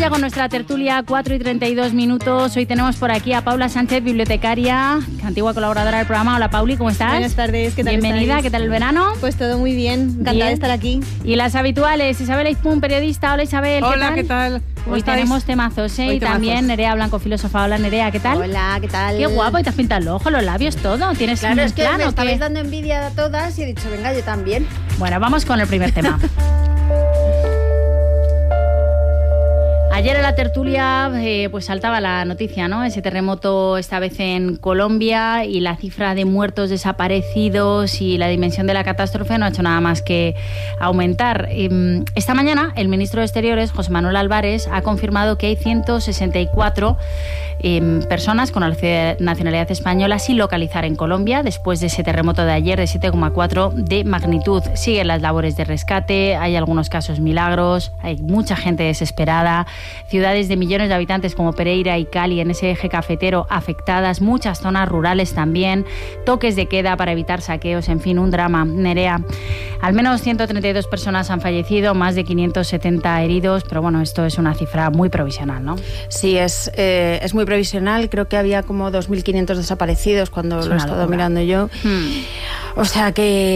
ya con nuestra tertulia, 4:32. Hoy tenemos por aquí a Paula Sánchez, bibliotecaria, antigua colaboradora del programa. Hola, Pauli, ¿cómo estás? Buenas tardes, ¿qué tal? Bienvenida, estáis? ¿qué tal el verano? Pues todo muy bien, encantada de estar aquí. Y las habituales, Isabel Aizpún, periodista. Hola, Isabel, Hola, ¿qué tal? Hoy estáis? tenemos temazos, ¿eh? Hoy Y también Nerea Blanco, filósofa. Hola, Nerea, ¿qué tal? Hola, ¿qué tal? Qué guapo, y te has pintado el ojo, los labios, todo. ¿Tienes Claro, un es que plan me o estabais qué? dando envidia a todas y he dicho, venga, yo también. Bueno, vamos con el primer tema. Ayer en la tertulia pues saltaba la noticia, ¿no? Ese terremoto esta vez en Colombia, y la cifra de muertos, desaparecidos y la dimensión de la catástrofe no ha hecho nada más que aumentar. Esta mañana el ministro de Exteriores, José Manuel Álvarez, ha confirmado que hay 164 personas con nacionalidad española sin localizar en Colombia después de ese terremoto de ayer de 7,4 de magnitud. Siguen las labores de rescate, hay algunos casos milagros, hay mucha gente desesperada. Ciudades de millones de habitantes como Pereira y Cali, en ese eje cafetero, afectadas, muchas zonas rurales también, toques de queda para evitar saqueos, en fin, un drama. Nerea, al menos 132 personas han fallecido, más de 570 heridos, pero bueno, esto es una cifra muy provisional, ¿no? Sí, es muy provisional. Creo que había como 2.500 desaparecidos cuando lo he estado mirando yo. O sea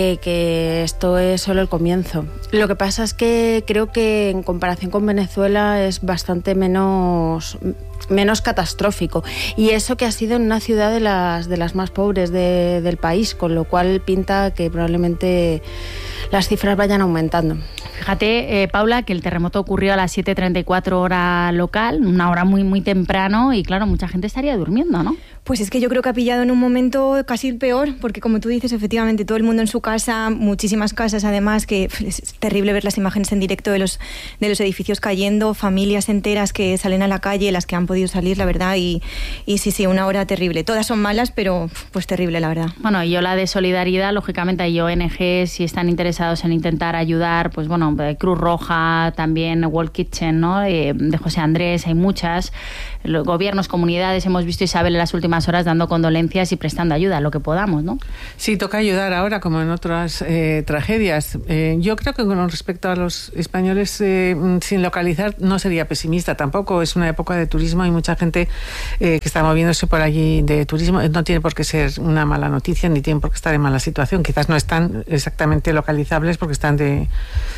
que esto es solo el comienzo. Lo que pasa es que creo que en comparación con Venezuela es bastante menos catastrófico. Y eso que ha sido en una ciudad de las más pobres del país, con lo cual pinta que probablemente las cifras vayan aumentando. Fíjate, Paula, que el terremoto ocurrió a las 7:34 hora local, una hora muy, muy temprano, y claro, mucha gente estaría durmiendo, ¿no? Pues es que yo creo que ha pillado en un momento casi el peor, porque como tú dices, efectivamente, todo el mundo en su casa, muchísimas casas además, que es terrible ver las imágenes en directo de los edificios cayendo, familias enteras que salen a la calle, las que han podido salir, la verdad, y sí, una hora terrible. Todas son malas, pero pues terrible, la verdad. Bueno, y ola de solidaridad, lógicamente hay ONGs, si están interesados en intentar ayudar, pues bueno, Cruz Roja, también World Kitchen, ¿no? De José Andrés, hay muchas, los gobiernos, comunidades, hemos visto, Isabel, en las últimas horas dando condolencias y prestando ayuda, lo que podamos, ¿no? Sí, toca ayudar ahora, como en otras tragedias. Yo creo que con respecto a los españoles sin localizar no sería pesimista tampoco. Es una época de turismo, hay mucha gente que está moviéndose por allí de turismo. No tiene por qué ser una mala noticia, ni tienen por qué estar en mala situación. Quizás no están exactamente localizables porque están de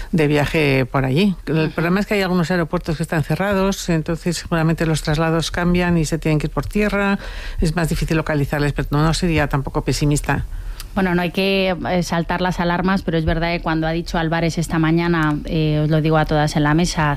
viaje por allí. El problema es que hay algunos aeropuertos que están cerrados, entonces seguramente los traslados cambian y se tienen que ir por tierra. Es más difícil localizarles, pero no sería tampoco pesimista. Bueno, no hay que saltar las alarmas, pero es verdad que cuando ha dicho Álvarez esta mañana, os lo digo a todas en la mesa,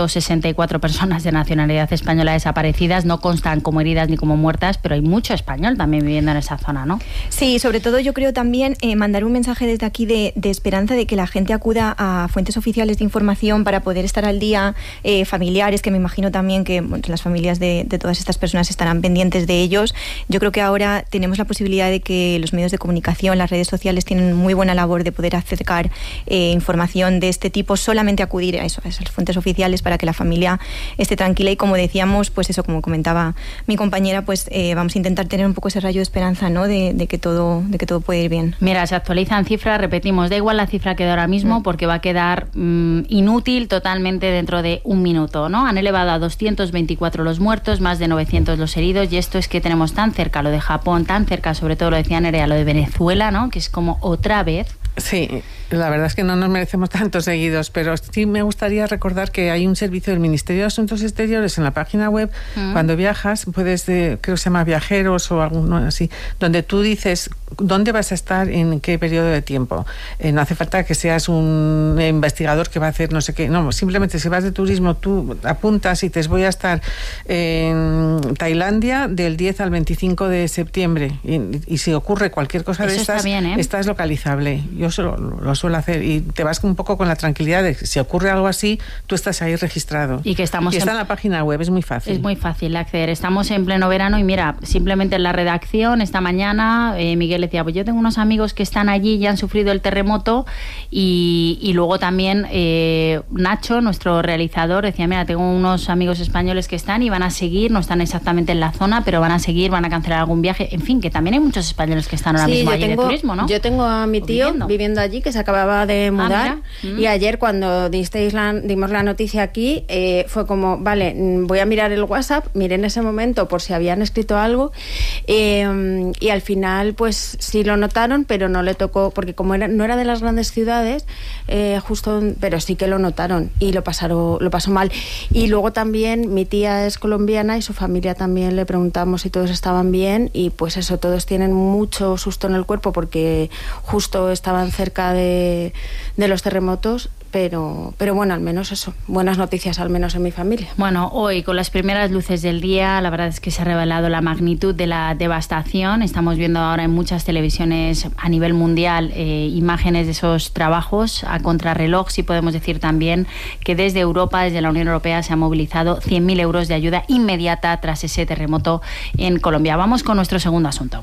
164 personas de nacionalidad española desaparecidas, no constan como heridas ni como muertas, pero hay mucho español también viviendo en esa zona, ¿no? Sí, sobre todo yo creo también mandar un mensaje desde aquí de esperanza de que la gente acuda a fuentes oficiales de información para poder estar al día, familiares, que me imagino también que las familias de todas estas personas estarán pendientes de ellos. Yo creo que ahora tenemos la posibilidad de que los medios de comunicación, las redes sociales tienen muy buena labor de poder acercar información de este tipo, solamente acudir a esas fuentes oficiales para que la familia esté tranquila y, como decíamos, pues eso, como comentaba mi compañera, pues vamos a intentar tener un poco ese rayo de esperanza, ¿no? de que todo puede ir bien. Mira, se actualizan cifras, repetimos, da igual la cifra que de ahora mismo porque va a quedar inútil totalmente dentro de un minuto, ¿no? Han elevado a 224 los muertos, más de 900 los heridos, y esto es que tenemos tan cerca lo de Japón, tan cerca, sobre todo lo decía Nerea, lo de Venezuela, ¿no? Que es como otra vez. Sí, la verdad es que no nos merecemos tantos seguidos, pero sí me gustaría recordar que hay un servicio del Ministerio de Asuntos Exteriores en la página web. Cuando viajas, puedes, creo que se llama Viajeros o algo así, donde tú dices dónde vas a estar, en qué periodo de tiempo. No hace falta que seas un investigador que va a hacer no sé qué, no, simplemente si vas de turismo, tú apuntas y te voy a estar en Tailandia del 10 al 25 de septiembre y si ocurre cualquier cosa de estas, estás localizable. Yo lo suelo hacer y te vas un poco con la tranquilidad de que si ocurre algo así, tú estás ahí registrado. Y que estamos está en la página web, es muy fácil. Es muy fácil acceder. Estamos en pleno verano y mira, simplemente en la redacción esta mañana Miguel decía, pues yo tengo unos amigos que están allí y han sufrido el terremoto y luego también Nacho, nuestro realizador, decía, mira, tengo unos amigos españoles que están y van a seguir, no están exactamente en la zona, pero van a seguir, van a cancelar algún viaje. En fin, que también hay muchos españoles que están ahora mismo allí de turismo, ¿no? Yo tengo a mi tío viviendo allí, que se acababa de mudar y ayer cuando dimos la noticia aquí, fue como, vale, voy a mirar el WhatsApp, miré en ese momento por si habían escrito algo y al final pues sí lo notaron, pero no le tocó, porque como no era de las grandes ciudades, pero sí que lo notaron y lo pasó mal. Y luego también mi tía es colombiana y su familia también, le preguntamos si todos estaban bien y pues eso, todos tienen mucho susto en el cuerpo porque justo estaban cerca de los terremotos. Pero bueno, al menos eso, buenas noticias al menos en mi familia. Bueno, hoy con las primeras luces del día, la verdad es que se ha revelado la magnitud de la devastación. Estamos viendo ahora en muchas televisiones a nivel mundial imágenes de esos trabajos a contrarreloj. Sí podemos decir también que desde Europa, desde la Unión Europea, se han movilizado 100.000 euros de ayuda inmediata tras ese terremoto en Colombia. Vamos con nuestro segundo asunto.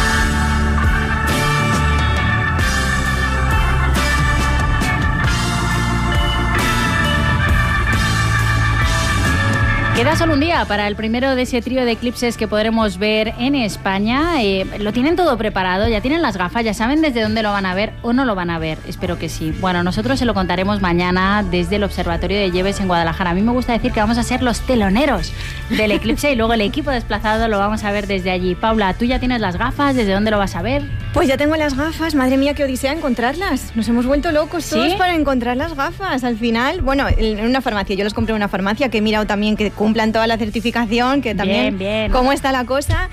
Queda solo un día para el primero de ese trío de eclipses que podremos ver en España. Lo tienen todo preparado, ya tienen las gafas, ya saben desde dónde lo van a ver o no lo van a ver. Espero que sí. Bueno, nosotros se lo contaremos mañana desde el Observatorio de Lleves en Guadalajara. A mí me gusta decir que vamos a ser los teloneros del eclipse y luego el equipo desplazado lo vamos a ver desde allí. Paula, ¿tú ya tienes las gafas? ¿Desde dónde lo vas a ver? Pues ya tengo las gafas. Madre mía, qué odisea encontrarlas. Nos hemos vuelto locos todos para encontrar las gafas. Al final, bueno, en una farmacia. Yo las compré en una farmacia que he mirado también que cumplan toda la certificación, que también bien. Cómo está la cosa.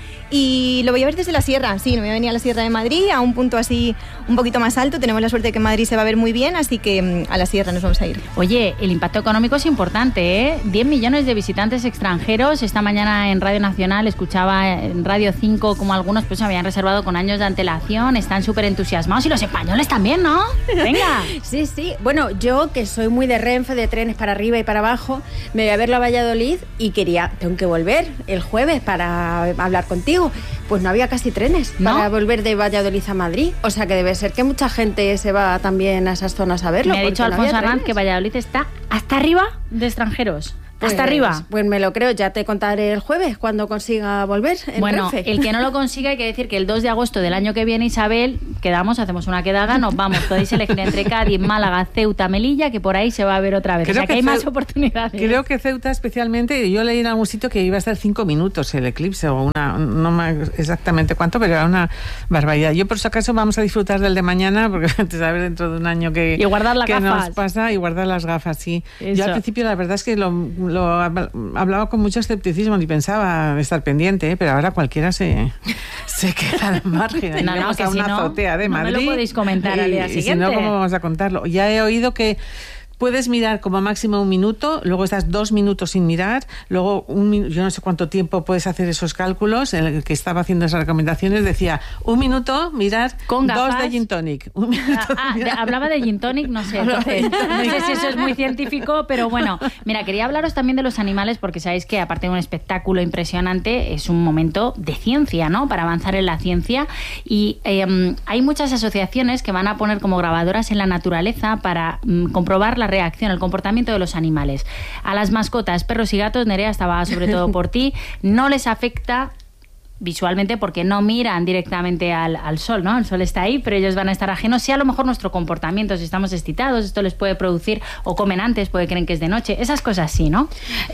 Y lo voy a ver desde la sierra. Sí, me voy a venir a la Sierra de Madrid, a un punto así un poquito más alto. Tenemos la suerte de que en Madrid se va a ver muy bien, así que a la sierra nos vamos a ir. Oye, el impacto económico es importante, ¿eh? 10 millones de visitantes extranjeros. Esta mañana en Radio Nacional escuchaba en Radio 5 como algunos pues habían reservado con años de antelación. Están súper entusiasmados y los españoles también, ¿no? Venga. Sí. Bueno, yo que soy muy de Renfe, de trenes para arriba y para abajo, me voy a verlo a Valladolid y tengo que volver el jueves para hablar contigo. Pues no había casi trenes para volver de Valladolid a Madrid. O sea que debe ser que mucha gente se va también a esas zonas a verlo. Me ha dicho Alfonso Arranz que Valladolid está hasta arriba de extranjeros. Hasta arriba. Pues me lo creo, ya te contaré el jueves cuando consiga volver en Renfe. El que no lo consiga hay que decir que el 2 de agosto del año que viene, Isabel, hacemos una quedada, nos vamos, podéis elegir entre Cádiz, Málaga, Ceuta, Melilla, que por ahí se va a ver otra vez. Creo que hay más oportunidades. Creo que Ceuta especialmente, yo leí en algún sitio que iba a estar 5 minutos el eclipse, o no más exactamente cuánto, pero era una barbaridad. Yo por si acaso vamos a disfrutar del de mañana, porque antes de ver dentro de un año que guardar las gafas. Nos pasa, y guardar las gafas, sí. Eso. Yo al principio la verdad es que lo hablaba con mucho escepticismo y pensaba estar pendiente, pero ahora cualquiera se queda al margen. No, que a una azotea de Madrid. No me lo podéis comentar al día siguiente. Si no, ¿cómo vamos a contarlo? Ya he oído que puedes mirar como máximo 1 minuto, luego estás 2 minutos sin mirar, luego yo no sé cuánto tiempo puedes hacer esos cálculos. El que estaba haciendo esas recomendaciones decía 1 minuto mirar con 2 de gin tonic. Hablaba de gin tonic, no sé. Entonces, no sé si eso es muy científico, pero bueno. Mira, quería hablaros también de los animales porque sabéis que aparte de un espectáculo impresionante, es un momento de ciencia, ¿no? Para avanzar en la ciencia y hay muchas asociaciones que van a poner como grabadoras en la naturaleza para comprobar la reacción, el comportamiento de los animales. A las mascotas, perros y gatos, Nerea, estaba sobre todo por ti, no les afecta visualmente porque no miran directamente al sol, ¿no? El sol está ahí, pero ellos van a estar ajenos. Si a lo mejor nuestro comportamiento, si estamos excitados, esto les puede producir, o comen antes, porque creen que es de noche, esas cosas sí, ¿no?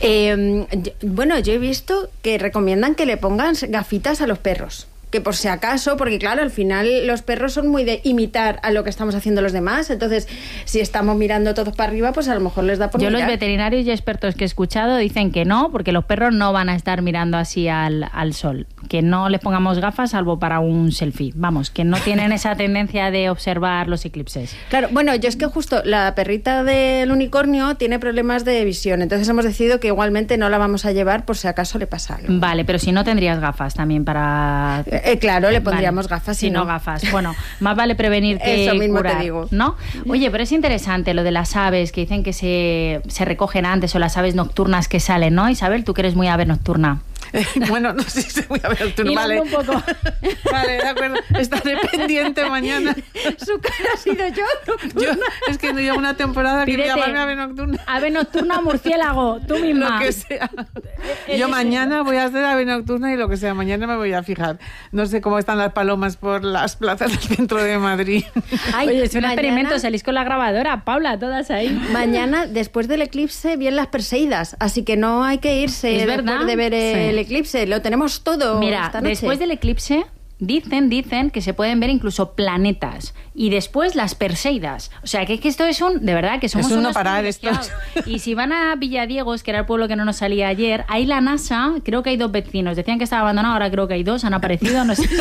Bueno, yo he visto que recomiendan que le pongan gafitas a los perros. Que por si acaso, porque claro, al final los perros son muy de imitar a lo que estamos haciendo los demás, entonces si estamos mirando todos para arriba, pues a lo mejor les da por mirar. Los veterinarios y expertos que he escuchado dicen que no, porque los perros no van a estar mirando así al sol, que no les pongamos gafas salvo para un selfie, vamos, que no tienen esa tendencia de observar los eclipses. Claro, bueno, yo es que justo la perrita del unicornio tiene problemas de visión, entonces hemos decidido que igualmente no la vamos a llevar por si acaso le pasa algo. Vale, pero si no tendrías gafas también para... Claro, le pondríamos gafas. Si no gafas. Bueno, más vale prevenir que eso mismo curar, te digo. ¿no? Oye, pero es interesante lo de las aves, que dicen que se recogen antes, o las aves nocturnas que salen, ¿no? Isabel, tú que eres muy ave nocturna. Bueno, no sé si voy a ver nocturno. Vale. Un poco. Vale, de acuerdo. Estaré pendiente mañana. Su cara ha sido yo nocturna. Es que no llevo una temporada que llamarme ave nocturna. Ave nocturna murciélago, tú misma. Lo que sea. Yo mañana voy a hacer ave nocturna y lo que sea. Mañana me voy a fijar. No sé cómo están las palomas por las plazas del centro de Madrid. Ay, oye, es un experimento. Salís con la grabadora, Paula, todas ahí. Mañana, después del eclipse, vienen las Perseidas. Así que no hay que irse después de ver el eclipse. Lo tenemos todo. Mira, esta noche. Después del eclipse dicen que se pueden ver incluso planetas y después las Perseidas. O sea, que esto es de verdad que somos es unos parar esto. Y si van a Villadiegos, que era el pueblo que no nos salía ayer, ahí la NASA, creo que hay 2 vecinos. Decían que estaba abandonado, ahora creo que hay 2, han aparecido, no sé,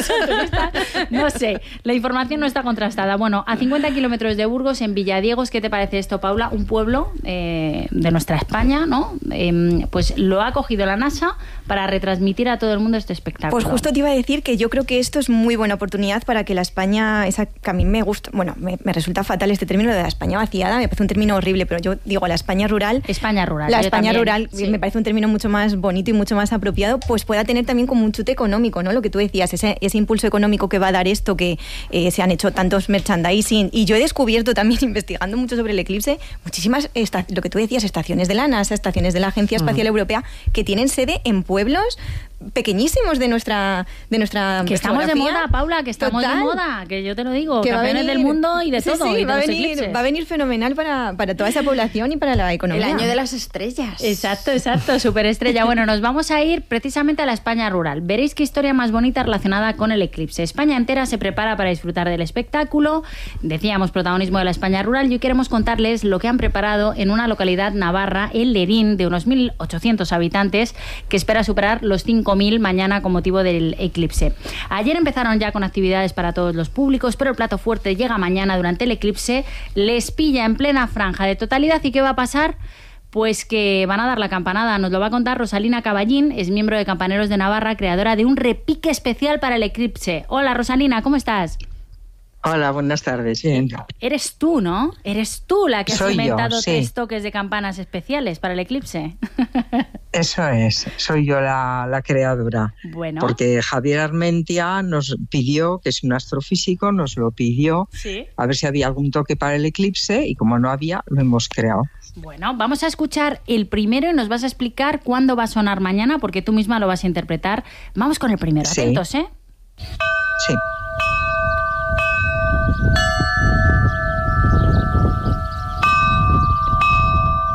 no sé, la información no está contrastada. Bueno, a 50 kilómetros de Burgos, en Villadiegos, ¿qué te parece esto, Paula? Un pueblo de nuestra España, ¿no? Pues lo ha cogido la NASA para retransmitir a todo el mundo este espectáculo. Pues justo te iba a decir que yo creo que esto es muy buena oportunidad para que la España, que a mí me gusta, bueno, me resulta fatal este término de la España vaciada, me parece un término horrible, pero yo digo la España rural. España rural. La España también, rural sí. Me parece un término mucho más bonito y mucho más apropiado, pues pueda tener también como un chute económico, ¿no? Lo que tú decías, ese impulso económico que va a dar esto, que se han hecho tantos merchandising. Y yo he descubierto también, investigando mucho sobre el eclipse, muchísimas, lo que tú decías, estaciones de la NASA, estaciones de la Agencia Espacial Europea, que tienen sede en pueblos pequeñísimos de nuestra que estamos de moda, Paula, que estamos de moda, que yo te lo digo, que campeones del mundo y de todo. Sí, y va a venir fenomenal para toda esa población y para la economía. El año de las estrellas. Exacto, superestrella. Bueno, nos vamos a ir precisamente a la España rural. Veréis qué historia más bonita relacionada con el eclipse. España entera se prepara para disfrutar del espectáculo. Decíamos, protagonismo de la España rural, y hoy queremos contarles lo que han preparado en una localidad navarra, el Lerín, de unos 1.800 habitantes, que espera superar los 5.000 mañana con motivo del eclipse. Ayer empezaron ya con actividades para todos los públicos, pero el plato fuerte llega mañana durante el eclipse, les pilla en plena franja de totalidad. ¿Y qué va a pasar? Pues que van a dar la campanada. Nos lo va a contar Rosalina Caballín, es miembro de Campaneros de Navarra, creadora de un repique especial para el eclipse. Hola Rosalina, ¿cómo estás? Hola, buenas tardes. Bien. Eres tú, ¿no? Eres tú la que has inventado sí. 3 toques de campanas especiales para el eclipse. Eso es, soy yo la creadora. Bueno. Porque Javier Armentia nos pidió, que es un astrofísico, nos lo pidió, ¿sí? A ver si había algún toque para el eclipse, y como no había, lo hemos creado. Bueno, vamos a escuchar el primero y nos vas a explicar cuándo va a sonar mañana, porque tú misma lo vas a interpretar. Vamos con el primero, sí. Atentos, ¿eh? Sí.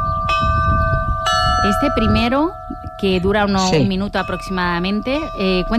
Este primero, que dura un minuto aproximadamente,